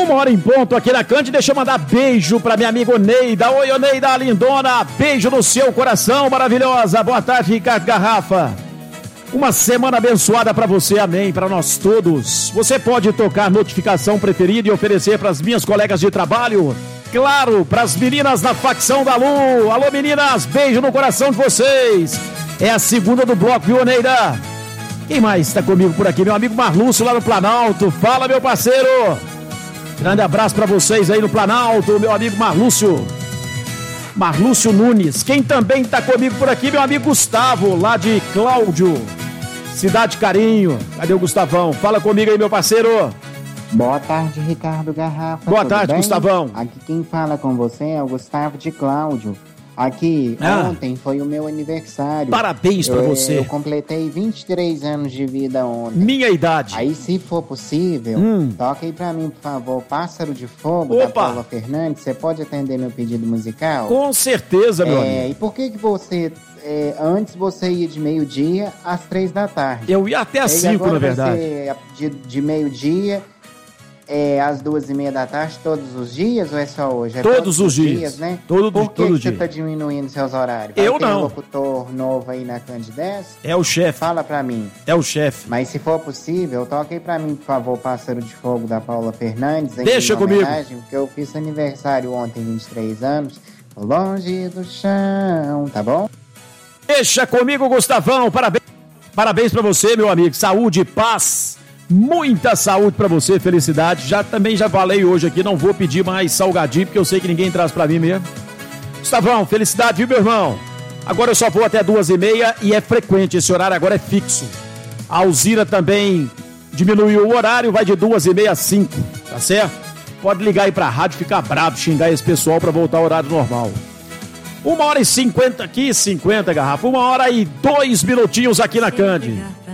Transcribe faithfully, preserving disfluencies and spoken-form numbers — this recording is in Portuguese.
Uma hora em ponto aqui na Cândido, deixa eu mandar beijo pra minha amiga Oneida. Oi, Oneida, lindona, beijo no seu coração, maravilhosa. Boa tarde, Ricardo Garrafa. Uma semana abençoada pra você, amém, pra nós todos. Você pode tocar notificação preferida e oferecer pras minhas colegas de trabalho. Claro, pras meninas da facção da Lu. Alô, meninas, beijo no coração de vocês. É a segunda do bloco, viu, Oneida? Quem mais tá comigo por aqui? Meu amigo Marlúcio lá no Planalto. Fala, meu parceiro. Grande abraço pra vocês aí no Planalto, meu amigo Marlúcio. Marlúcio Nunes. Quem também tá comigo por aqui, meu amigo Gustavo, lá de Cláudio, Cidade Carinho. Cadê o Gustavão? Fala comigo aí, meu parceiro. Boa tarde, Ricardo Garrafa. Boa tarde, bem? Gustavão. Aqui quem fala com você é o Gustavo de Cláudio. Aqui, ah. ontem foi o meu aniversário. Parabéns pra eu, você. Eu completei vinte e três anos de vida ontem. Minha idade. Aí, se for possível, hum. toque aí pra mim, por favor, Pássaro de Fogo, Opa. da Paula Fernandes. Você pode atender meu pedido musical? Com certeza, meu é, amigo. E por que que você... É, antes você ia de meio-dia às três da tarde? Eu ia até às cinco, na verdade. Você de, de meio-dia... É, às duas e meia da tarde, todos os dias, ou é só hoje? É todos, todos os os dias, dias, né? Todo, Por que, todo que dia. você tá diminuindo seus horários? Vai eu ter não. um locutor novo aí na Candidez? É o chefe. Fala pra mim. É o chefe. Mas se for possível, toque aí pra mim, por favor, Pássaro de Fogo da Paula Fernandes. Deixa comigo. Porque eu fiz aniversário ontem, vinte e três anos, longe do chão, tá bom? Deixa comigo, Gustavão. Parabéns, parabéns pra você, meu amigo. Saúde, paz. Muita saúde pra você, felicidade. Já também já falei hoje aqui, não vou pedir mais salgadinho, porque eu sei que ninguém traz pra mim mesmo. Gustavão, felicidade, viu, meu irmão? Agora eu só vou até duas e meia e é frequente, esse horário agora é fixo. A Alzira também diminuiu o horário, vai de duas e meia a cinco, tá certo? Pode ligar aí pra rádio, ficar bravo, xingar esse pessoal pra voltar ao horário normal. Uma hora e cinquenta aqui, cinquenta, Garrafa. Uma hora e dois minutinhos aqui na Cândido.